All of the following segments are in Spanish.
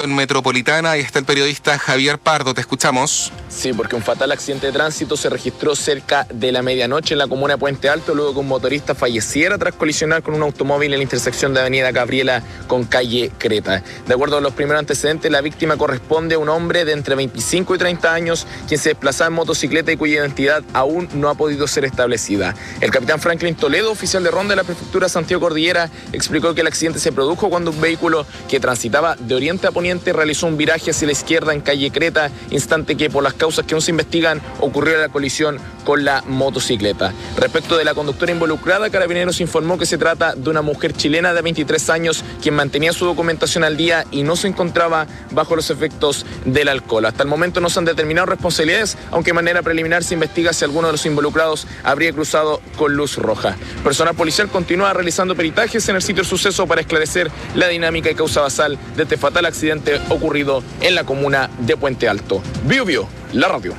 Metropolitana. Ahí está el periodista Javier Pardo, te escuchamos. Sí, porque un fatal accidente de tránsito se registró cerca de la medianoche en la comuna de Puente Alto, luego que un motorista falleciera tras colisionar con un automóvil en la intersección de Avenida Gabriela con calle Creta. De acuerdo a los primeros antecedentes, la víctima corresponde a un hombre de entre 25 y 30 años, quien se desplazaba en motocicleta y cuya identidad aún no ha podido ser establecida. El capitán Franklin Toledo, oficial de ronda de la prefectura Santiago Cordillera, explicó que el accidente se produjo cuando un vehículo que transitaba de oriente a poniente realizó un viraje hacia la izquierda en calle Creta, instante que por las causas que aún se investigan ocurrió la colisión con la motocicleta. Respecto de la conductora involucrada, Carabineros informó que se trata de una mujer chilena de 23 años quien mantenía su documentación al día y no se encontraba bajo los efectos del alcohol. Hasta el momento no se han determinado responsabilidades, aunque de manera preliminar se investiga si alguno de los involucrados habría cruzado con luz roja. Personal policial continúa realizando peritajes en el sitio del suceso para esclarecer la dinámica y causa basal de este fatal accidente ocurrido en la comuna de Puente Alto. Bio, la radio.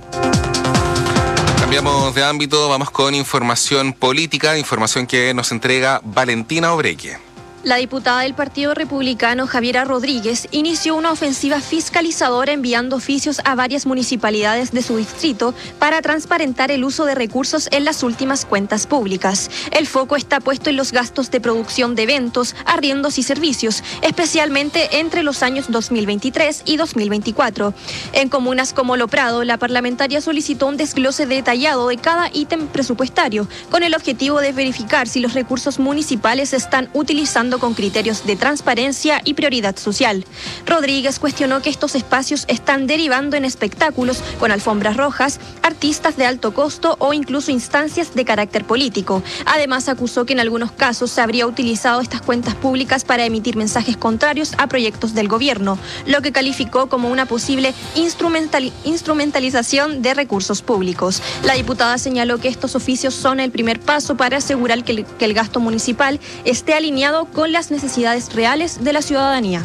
Cambiamos de ámbito, vamos con información política, información que nos entrega Valentina Obreque. La diputada del Partido Republicano, Javiera Rodríguez, inició una ofensiva fiscalizadora enviando oficios a varias municipalidades de su distrito para transparentar el uso de recursos en las últimas cuentas públicas. El foco está puesto en los gastos de producción de eventos, arriendos y servicios, especialmente entre los años 2023 y 2024. En comunas como Lo Prado, la parlamentaria solicitó un desglose detallado de cada ítem presupuestario, con el objetivo de verificar si los recursos municipales se están utilizando con criterios de transparencia y prioridad social. Rodríguez cuestionó que estos espacios están derivando en espectáculos con alfombras rojas, artistas de alto costo o incluso instancias de carácter político. Además, acusó que en algunos casos se habría utilizado estas cuentas públicas para emitir mensajes contrarios a proyectos del gobierno, lo que calificó como una posible instrumentalización de recursos públicos. La diputada señaló que estos oficios son el primer paso para asegurar que el gasto municipal esté alineado con las necesidades reales de la ciudadanía.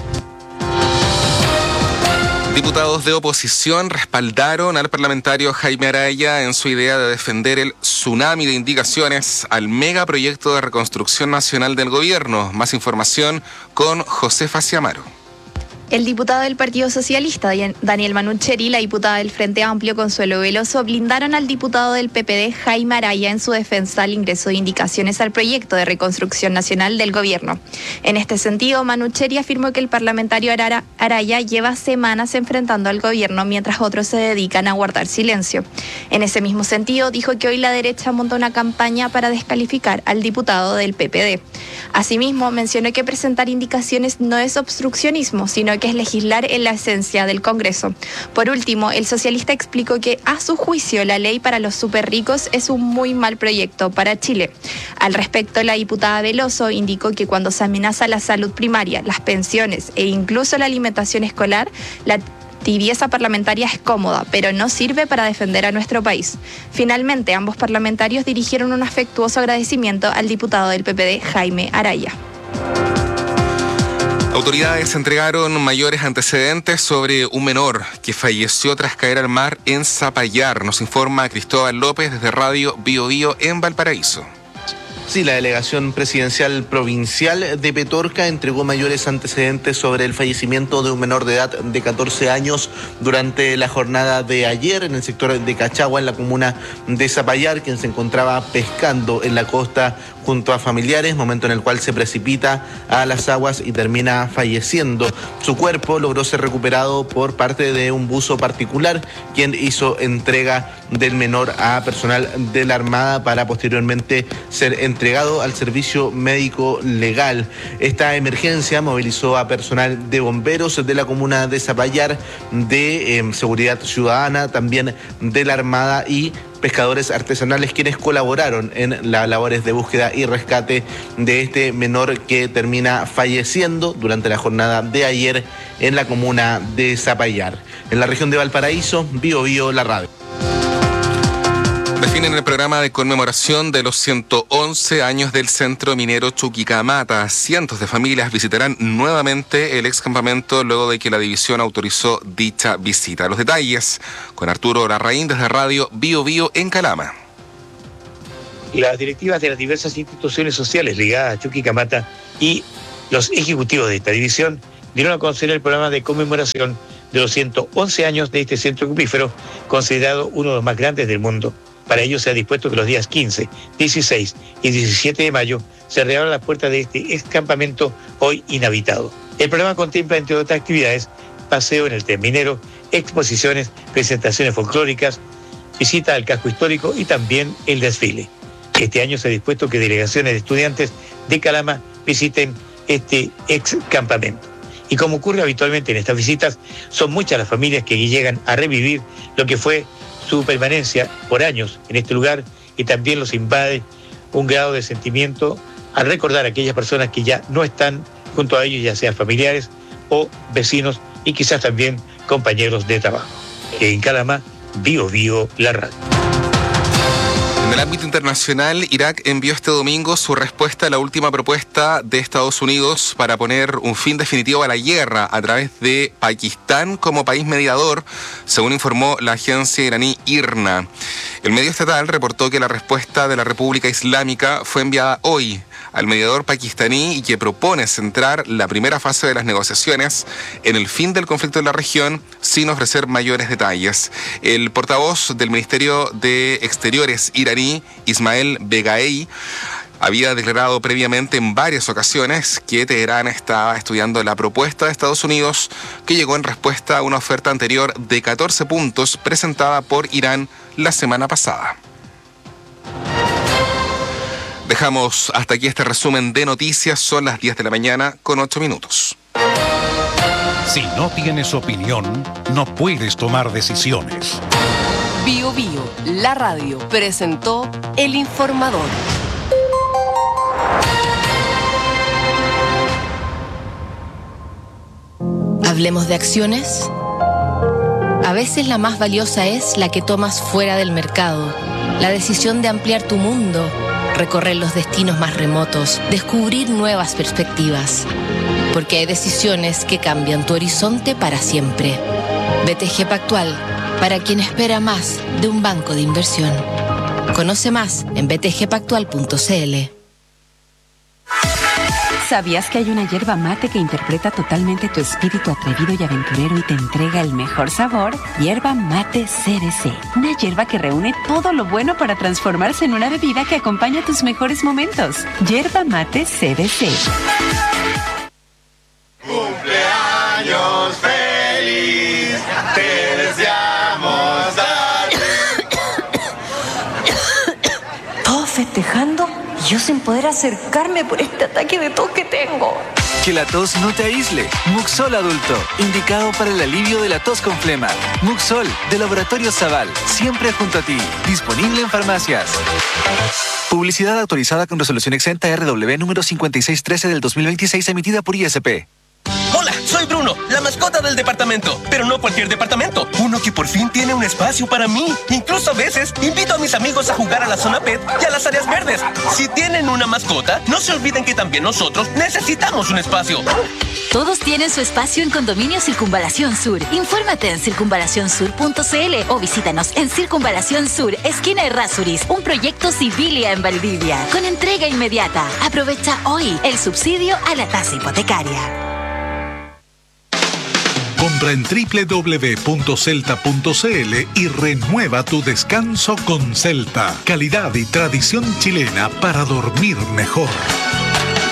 Diputados de oposición respaldaron al parlamentario Jaime Araya en su idea de defender el tsunami de indicaciones al megaproyecto de reconstrucción nacional del gobierno. Más información con Josefa Ciamaro. El diputado del Partido Socialista, Daniel Manucheri, y la diputada del Frente Amplio, Consuelo Veloso, blindaron al diputado del PPD, Jaime Araya, en su defensa al ingreso de indicaciones al proyecto de reconstrucción nacional del gobierno. En este sentido, Manucheri afirmó que el parlamentario Araya lleva semanas enfrentando al gobierno mientras otros se dedican a guardar silencio. En ese mismo sentido, dijo que hoy la derecha monta una campaña para descalificar al diputado del PPD. Asimismo, mencionó que presentar indicaciones no es obstruccionismo, sino que es legislar en la esencia del Congreso. Por último, el socialista explicó que, a su juicio, la ley para los superricos es un muy mal proyecto para Chile. Al respecto, la diputada Veloso indicó que cuando se amenaza la salud primaria, las pensiones e incluso la alimentación escolar, la tibieza parlamentaria es cómoda, pero no sirve para defender a nuestro país. Finalmente, ambos parlamentarios dirigieron un afectuoso agradecimiento al diputado del PPD, Jaime Araya. Autoridades entregaron mayores antecedentes sobre un menor que falleció tras caer al mar en Zapallar. Nos informa Cristóbal López desde Radio Bio en Valparaíso. Sí, la delegación presidencial provincial de Petorca entregó mayores antecedentes sobre el fallecimiento de un menor de edad de 14 años durante la jornada de ayer en el sector de Cachagua, en la comuna de Zapallar, quien se encontraba pescando en la costa junto a familiares, momento en el cual se precipita a las aguas y termina falleciendo. Su cuerpo logró ser recuperado por parte de un buzo particular, quien hizo entrega del menor a personal de la Armada para posteriormente ser entregado al servicio médico legal. Esta emergencia movilizó a personal de bomberos de la comuna de Zapallar, de seguridad ciudadana, también de la Armada y pescadores artesanales, quienes colaboraron en las labores de búsqueda y rescate de este menor que termina falleciendo durante la jornada de ayer en la comuna de Zapallar. En la región de Valparaíso, Bio, la radio. Definen el programa de conmemoración de los 111 años del centro minero Chuquicamata. Cientos de familias visitarán nuevamente el ex campamento luego de que la división autorizó dicha visita. Los detalles con Arturo Larraín desde Radio Bio en Calama. Las directivas de las diversas instituciones sociales ligadas a Chuquicamata y los ejecutivos de esta división dieron a conocer el programa de conmemoración de los 111 años de este centro cupífero, considerado uno de los más grandes del mundo. Para ello se ha dispuesto que los días 15, 16 y 17 de mayo se reabran las puertas de este ex campamento hoy inhabitado. El programa contempla, entre otras actividades, paseo en el tren minero, exposiciones, presentaciones folclóricas, visita al casco histórico y también el desfile. Este año se ha dispuesto que delegaciones de estudiantes de Calama visiten este ex campamento. Y como ocurre habitualmente en estas visitas, son muchas las familias que llegan a revivir lo que fue su permanencia por años en este lugar, y también los invade un grado de sentimiento al recordar a aquellas personas que ya no están junto a ellos, ya sean familiares o vecinos y quizás también compañeros de trabajo. En Calama, Bio Bio, la radio. En el ámbito internacional, Irak envió este domingo su respuesta a la última propuesta de Estados Unidos para poner un fin definitivo a la guerra a través de Pakistán como país mediador, según informó la agencia iraní IRNA. El medio estatal reportó que la respuesta de la República Islámica fue enviada hoy al mediador pakistaní y que propone centrar la primera fase de las negociaciones en el fin del conflicto en la región sin ofrecer mayores detalles. El portavoz del Ministerio de Exteriores iraní, Ismael Beghai, había declarado previamente en varias ocasiones que Teherán estaba estudiando la propuesta de Estados Unidos, que llegó en respuesta a una oferta anterior de 14 puntos presentada por Irán la semana pasada. Dejamos hasta aquí este resumen de noticias. Son las 10 de la mañana con 8 minutos. Si no tienes opinión, no puedes tomar decisiones. Bio Bio, la radio, presentó El Informador. Hablemos de acciones. A veces la más valiosa es la que tomas fuera del mercado. La decisión de ampliar tu mundo, recorrer los destinos más remotos, descubrir nuevas perspectivas. Porque hay decisiones que cambian tu horizonte para siempre. BTG Pactual, para quien espera más de un banco de inversión. Conoce más en btgpactual.cl. ¿Sabías que hay una yerba mate que interpreta totalmente tu espíritu atrevido y aventurero y te entrega el mejor sabor? Yerba Mate CBC. Una yerba que reúne todo lo bueno para transformarse en una bebida que acompaña tus mejores momentos. Yerba Mate CBC. ¡Cumpleaños feliz! ¡Te deseamos darte! ¿Todos festejando? Yo sin poder acercarme por este ataque de tos que tengo. Que la tos no te aísle. Muxol Adulto, indicado para el alivio de la tos con flema. Muxol, de Laboratorio Zaval, siempre junto a ti. Disponible en farmacias. Publicidad autorizada con resolución exenta RW número 5613 del 2026, emitida por ISP. Hola, soy Bruno, la mascota del departamento, pero no cualquier departamento, uno que por fin tiene un espacio para mí. Incluso a veces invito a mis amigos a jugar a la zona pet y a las áreas verdes. Si tienen una mascota, no se olviden que también nosotros necesitamos un espacio. Todos tienen su espacio en Condominio Circunvalación Sur. Infórmate en circunvalacionsur.cl o visítanos en Circunvalación Sur, esquina Errázuriz, un proyecto Civilia en Valdivia, con entrega inmediata. Aprovecha hoy el subsidio a la tasa hipotecaria. Compra en www.celta.cl y renueva tu descanso con Celta. Calidad y tradición chilena para dormir mejor.